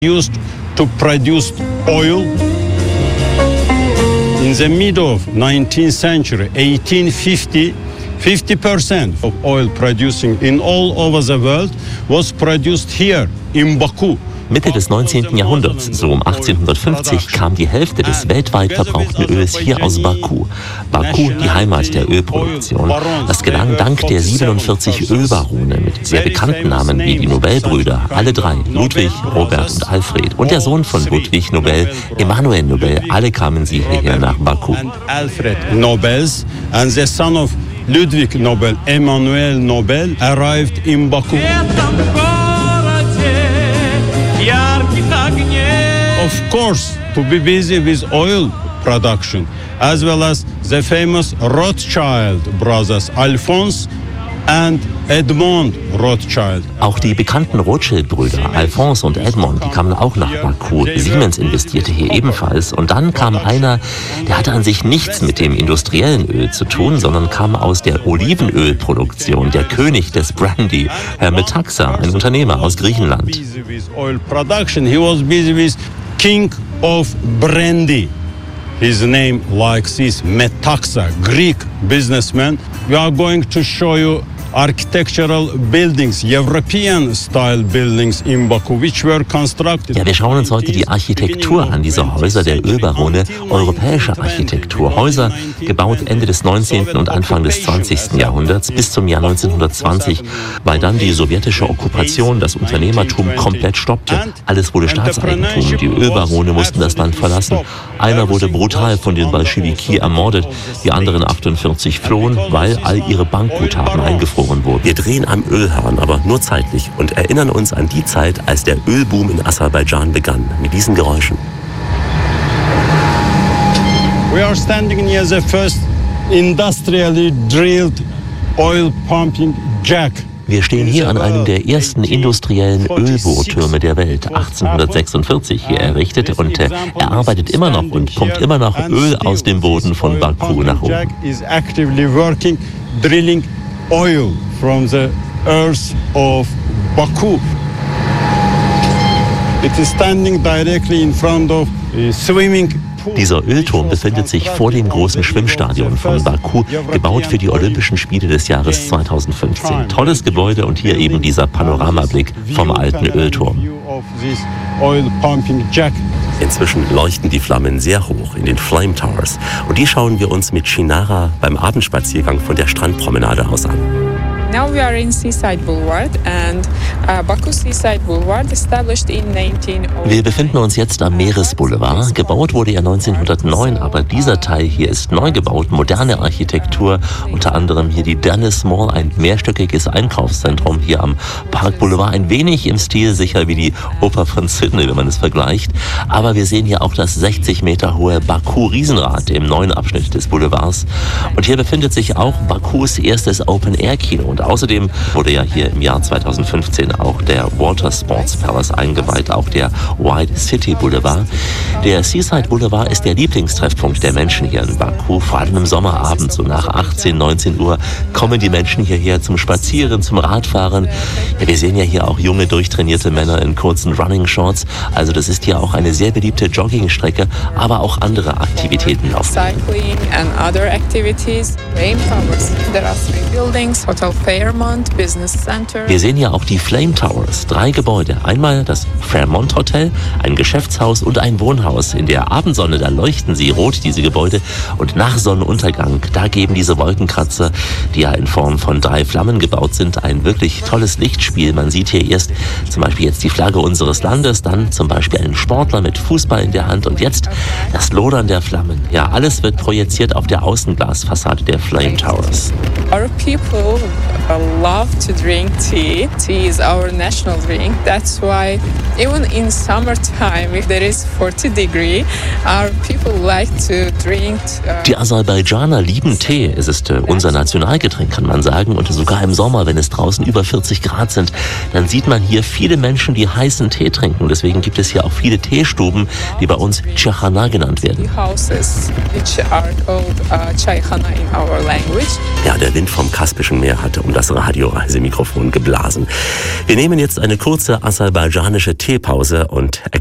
used to produce oil. In the middle of 19th century, 1850, 50% of oil producing in all over the world was produced here in Baku. Mitte des 19. Jahrhunderts, so um 1850, kam die Hälfte des weltweit verbrauchten Öls hier aus Baku. Baku, die Heimat der Ölproduktion. Das gelang dank der 47 Ölbarone mit sehr bekannten Namen wie die Nobelbrüder, alle drei, Ludwig, Robert und Alfred. Und der Sohn von Ludwig Nobel, Emanuel Nobel, alle kamen sie hierher nach Baku. Alfred Nobels and the son of Ludwig Nobel, Emanuel Nobel, arrived in Baku. Of course, to be busy with oil production, as well as the famous Rothschild brothers, Alphonse and Edmond Rothschild. Auch die bekannten Rothschild-Brüder, Alphonse und Edmond, die kamen auch nach Baku. Siemens investierte hier ebenfalls. Und dann kam einer, der hatte an sich nichts mit dem industriellen Öl zu tun, sondern kam aus der Olivenölproduktion, der König des Brandy, Herr Metaxa, ein Unternehmer aus Griechenland. He was busy with King of Brandy. His name like this, Metaxa, Greek businessman. We are going to show you architectural buildings, European-style buildings in Baku, which were constructed. Ja, wir schauen uns heute die Architektur an, diese Häuser der Ölbarone, europäische Architektur. Häuser gebaut Ende des 19. und Anfang des 20. Jahrhunderts bis zum Jahr 1920, weil dann die sowjetische Okkupation das Unternehmertum komplett stoppte. Alles wurde Staatseigentum, die Ölbarone mussten das Land verlassen. Einer wurde brutal von den Bolschewiki ermordet, die anderen 48 flohen, weil all ihre Bankguthaben eingefroren wurden. Wir drehen am Ölhahn, aber nur zeitlich und erinnern uns an die Zeit, als der Ölboom in Aserbaidschan begann, mit diesen Geräuschen. We are standing near the first industrially drilled oil pumping jack. Wir stehen hier an einem der ersten industriellen Ölbohrtürme der Welt, 1846 hier errichtet, und er arbeitet immer noch und pumpt immer noch Öl aus dem Boden von Baku nach oben. Drilling oil from the earth of Baku. It is standing directly in front of a swimming pool. Dieser Ölturm befindet sich vor dem großen Schwimmstadion von Baku, gebaut für die Olympischen Spiele des Jahres 2015. Tolles Gebäude und hier eben dieser Panoramablick vom alten Ölturm. Inzwischen leuchten die Flammen sehr hoch in den Flame Towers. Und die schauen wir uns mit Shinara beim Abendspaziergang von der Strandpromenade aus an. Now we are in Seaside Boulevard and Baku Seaside Boulevard established in 1909. Wir befinden uns jetzt am Meeresboulevard. Gebaut wurde er 1909, aber dieser Teil hier ist neu gebaut, moderne Architektur, unter anderem hier die Dennis Mall, ein mehrstöckiges Einkaufszentrum hier am Park Boulevard, ein wenig im Stil sicher wie die Oper von Sydney, wenn man es vergleicht. Aber wir sehen hier auch das 60 Meter hohe Baku-Riesenrad im neuen Abschnitt des Boulevards. Und hier befindet sich auch Bakus erstes Open-Air-Kino. Und außerdem wurde ja hier im Jahr 2015 auch der Water Sports Palace eingeweiht, auch der White City Boulevard. Der Seaside Boulevard ist der Lieblingstreffpunkt der Menschen hier in Baku. Vor allem im Sommerabend, so nach 18, 19 Uhr, kommen die Menschen hierher zum Spazieren, zum Radfahren. Ja, wir sehen ja hier auch junge, durchtrainierte Männer in kurzen Running Shorts. Also das ist hier auch eine sehr beliebte Joggingstrecke, aber auch andere Aktivitäten laufen. Cycling and other activities. Flame Towers. There are 3 buildings, Hotel Fairmont, Business Center. Wir sehen hier auch die Flame Towers, 3 Gebäude. Einmal das Fairmont Hotel, ein Geschäftshaus und ein Wohnhaus. In der Abendsonne, da leuchten sie rot, diese Gebäude. Und nach Sonnenuntergang, da geben diese Wolkenkratzer, die ja in Form von 3 Flammen gebaut sind, ein wirklich tolles Lichtspiel. Man sieht hier erst zum Beispiel jetzt die Flagge unseres Landes, dann zum Beispiel einen Sportler mit Fußball in der Hand und jetzt das Lodern der Flammen. Ja, alles wird projiziert auf der Außenglasfassade der Flame Towers. Our people love to drink tea. Tea is our national drink. That's why even in summertime, if there is 40 degrees, our people like to drink. Die Aserbaidschaner lieben Tee. Es ist unser Nationalgetränk, kann man sagen. Und sogar im Sommer, wenn es draußen über 40 Grad sind, dann sieht man hier viele Menschen, die heißen Tee trinken. Deswegen gibt es hier auch viele Teestuben, die bei uns Chaykhana genannt werden. Houses, which are called Chaykhana in our language. Ja, der Wind vom Kaspischen Meer hatte um das das Radioreisemikrofon geblasen. Wir nehmen jetzt eine kurze aserbaidschanische Teepause und